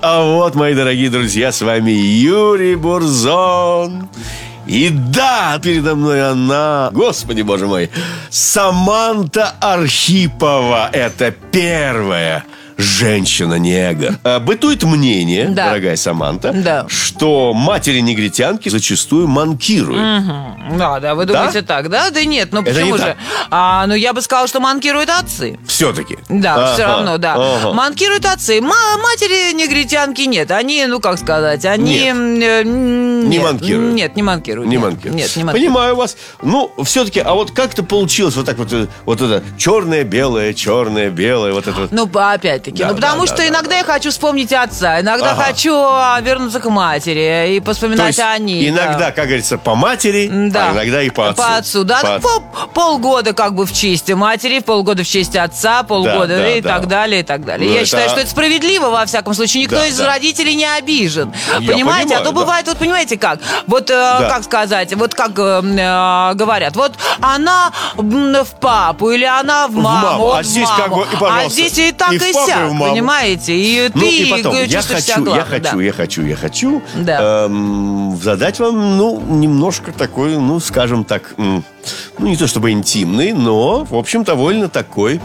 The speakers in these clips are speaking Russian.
А вот, мои дорогие друзья, с вами Юрий Бурзон. И да, передо мной она, господи боже мой, Саманта Архипова. Это первая женщина-негр. Бытует мнение, да, дорогая Саманта, да, что матери-негритянки зачастую манкируют. Угу. Да, вы думаете, да? Так, да? Да нет, ну это почему не же? Ну я бы сказала, что манкируют отцы. Все-таки? Да, все равно, да. Манкируют отцы. Матери-негритянки нет. Они, ну как сказать, они... Не манкируют. Нет, не манкируют. Не манкируют. Нет, не манкируют. Понимаю вас. Ну, все-таки, а вот как-то получилось вот так вот это черное-белое, вот это вот. Ну, опять-таки. Да, ну, потому что иногда я хочу вспомнить отца, иногда хочу вернуться к матери и поспоминать о них. Иногда, как говорится, по матери, да, а иногда и по отцу. По отцу, да. Полгода как бы в честь матери, полгода в честь отца, полгода так далее, и так далее. Ну, я считаю, что это справедливо, во всяком случае. Никто из родителей не обижен. Понимаете? Понимаю, а то бывает, вот понимаете как? Вот, как сказать, вот как говорят, вот она в папу или она в маму. А здесь как бы, и пожалуйста. А здесь и так, и сяк, понимаете? И ты и потом, я хочу задать вам, немножко такой, скажем так, не то чтобы интимный, но, в общем, довольно такой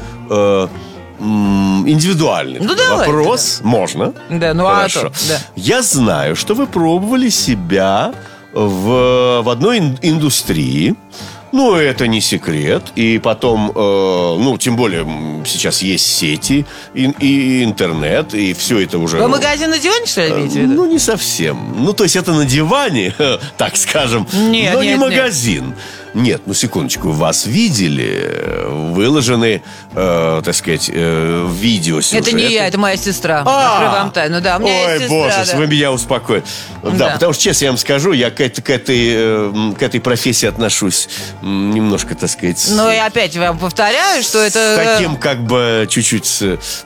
индивидуальный вопрос. Можно. Да, хорошо. Я знаю, что вы пробовали себя в одной индустрии. Ну, это не секрет. И потом, тем более, сейчас есть сети, и интернет, и все это уже... Вы магазин на диване, что ли, имеете в виду? Ну, не совсем. То есть это на диване, так скажем, но не магазин. Нет, секундочку, вас видели, выложены, так сказать, видеосюжеты. Это не я, это моя сестра. Открою вам тайну, да, у меня есть сестра. Ой, боже, вы меня успокоите. Да, потому что, честно я вам скажу, я к этой профессии отношусь немножко, так сказать... Ну, и опять вам повторяю, что это... С таким, как бы, чуть-чуть,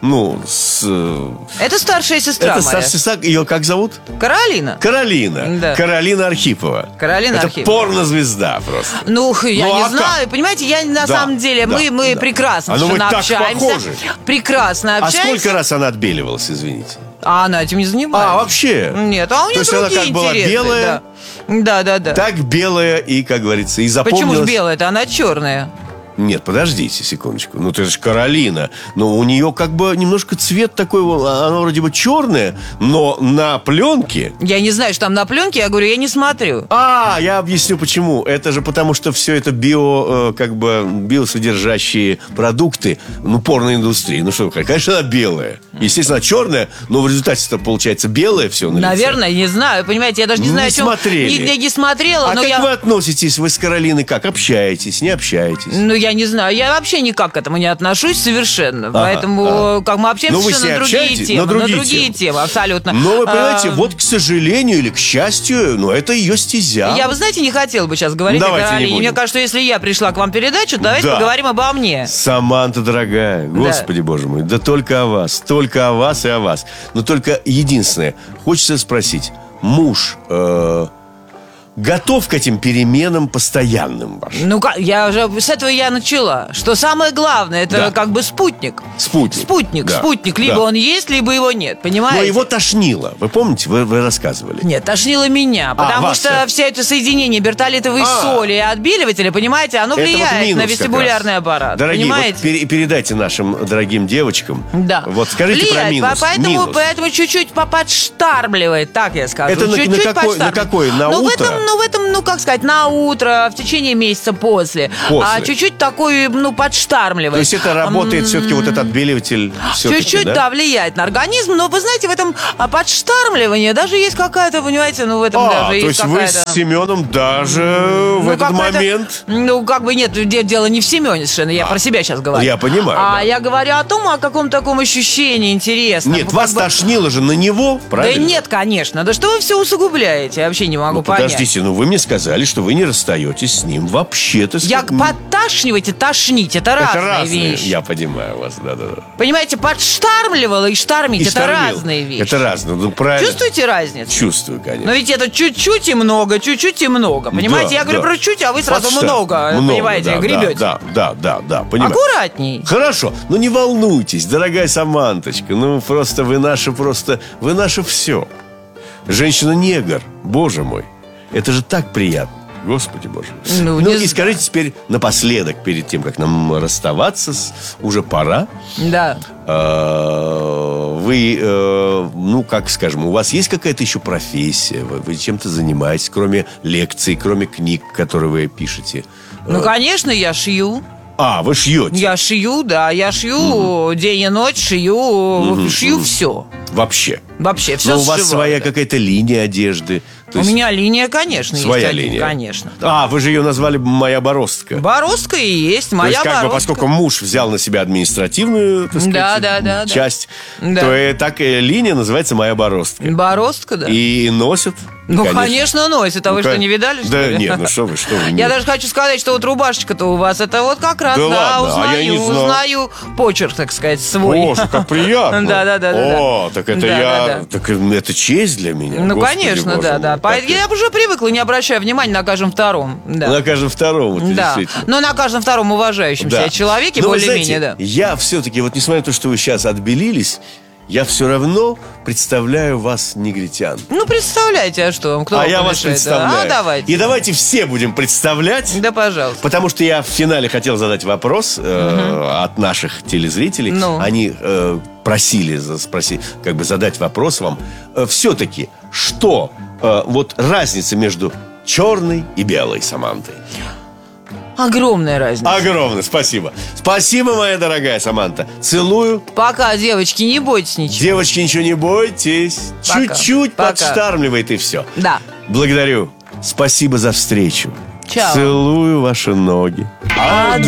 Это старшая сестра моя. Это старшая сестра, ее как зовут? Каролина. Да. Каролина Архипова. Каролина это Архипова. Порнозвезда просто. Я не знаю. Как? Понимаете, я на самом деле, мы прекрасно общаемся. Так похожи. Прекрасно общаемся. А сколько раз она отбеливалась, извините? А она этим не занимается. Вообще? Нет, у нее другие интересы. Она как была белая. Да. Так белая и, как говорится, и запомнилась. Почему же белая-то? Она черная. Нет, подождите секундочку. Это же Каролина. Но у нее как бы немножко цвет такой, она вроде бы черная, но на пленке... Я не знаю, что там на пленке, я говорю, я не смотрю. Я объясню почему. Это же потому, что все это биосодержащие продукты, порноиндустрии. Что, конечно, она белая. Естественно, она черная, но в результате-то получается белое все на лице. Наверное, не знаю. Понимаете, я даже не знаю, о чем... Нигде не смотрела. А как вы относитесь? Вы с Каролиной как? Общаетесь, не общаетесь? Я не знаю, я вообще никак к этому не отношусь совершенно. Поэтому как мы общаемся совершенно на другие темы, абсолютно. Но вы понимаете, вот к сожалению или к счастью, это ее стезя. Я, вы знаете, не хотела бы сейчас говорить о Каролине. Мне кажется, если я пришла к вам в передачу, давайте поговорим обо мне. Саманта, дорогая, господи боже мой, да только о вас и о вас. Но только единственное, хочется спросить, муж... готов к этим переменам постоянным вашим? С этого я начала. Что самое главное, это как бы спутник. Спутник. Либо он есть, либо его нет, понимаете? Но его тошнило. Вы помните, вы рассказывали? Нет, тошнило меня. Потому что все это соединение бертолитовой соли и отбеливателя, понимаете, оно влияет на вестибулярный аппарат. Дорогие, передайте нашим дорогим девочкам. Да. Вот скажите про минус. Поэтому чуть-чуть подштармливает, так я скажу. Это на какой? На утро? Как сказать, на утро, в течение месяца после. А чуть-чуть такой, подштармливает. То есть это работает все-таки вот этот отбеливатель? Чуть-чуть, влияет на организм. Но вы знаете, в этом подштармливании даже есть какая-то, понимаете, в этом даже есть какая-то... То есть вы с Семеном даже в этот момент... Нет, дело не в Семене совершенно. Я про себя сейчас говорю. Я понимаю. Я говорю о том, о каком таком ощущении интересном. Нет, вас тошнило же на него, правильно? Да нет, конечно. Да что вы все усугубляете? Я вообще не могу понять. Подождите Слушайте, ну вы мне сказали, что вы не расстаетесь с ним вообще-то. Подташнивать и тошнить, это разные вещи. Я понимаю вас, да. Понимаете, подштармливала и штормить, И это штормил. разные вещи. Это разные, ну правильно. Чувствуете разницу? Чувствую, конечно. Но ведь это чуть-чуть и много, чуть-чуть и много. Понимаете, Да, я говорю да. про чуть, а вы сразу много, понимаете, да, гребете. Да, понимаю. Аккуратней. Хорошо, ну не волнуйтесь, дорогая Саманточка. Ну просто вы наше все. Женщина-негр, боже мой. Это же так приятно. Господи боже мой. Ну и скажите теперь напоследок, перед тем, как нам расставаться, уже пора. Да. Вы, ну как скажем, у вас есть какая-то еще профессия? Вы чем-то занимаетесь, кроме лекций, кроме книг, которые вы пишете? Ну, конечно, я шью. Вы шьете? Я шью, да, я шью день и ночь, шью все. Вообще все. Но у вас своя какая-то линия одежды? У меня линия, конечно, своя есть. Линия. Конечно. Вы же ее назвали «Моя бороздка». Бороздка и есть, моя То есть, бороздка. поскольку муж взял на себя административную, так сказать, часть, то линия называется «Моя бороздка». Бороздка, да. И носят. Ну, конечно, носит. А вы что, не видали, что ли? Да нет, ну что вы. Я даже хочу сказать, что вот рубашечка-то у вас, это вот как раз, да, ладно, узнаю почерк, так сказать, свой. Боже, как приятно. Да. Так это так это честь для меня. Ну, Господи, конечно, боже да. мой. Я уже привыкла, не обращаю внимания на каждом втором. Да. На каждом втором, это да. действительно. Но на каждом втором уважающем себя человеке более-менее, да. Я все-таки, вот несмотря на то, что вы сейчас отбелились, я все равно представляю вас, негритян. Ну, представляйте, а что вам? Кто вам я вас помешает? представляю. Давайте. И давайте все будем представлять. Да, пожалуйста. Потому что я в финале хотел задать вопрос от наших телезрителей. Они просили задать вопрос вам. Все-таки, что вот разница между черной и белой Самантой? Огромная разница. Огромная, спасибо. Спасибо, моя дорогая Саманта. Целую. Пока, девочки, не бойтесь ничего. Девочки, ничего не бойтесь. Чуть-чуть подштармливает и все. Да. Благодарю. Спасибо за встречу. Чао. Целую ваши ноги.